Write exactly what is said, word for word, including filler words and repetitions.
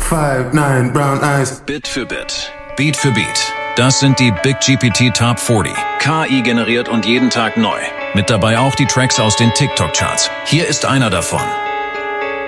five nine brown eyes. Bit für Bit, Beat für Beat. Das sind die Big G P T Top vierzig. K I generiert und jeden Tag neu. Mit dabei auch die Tracks aus den TikTok-Charts. Hier ist einer davon.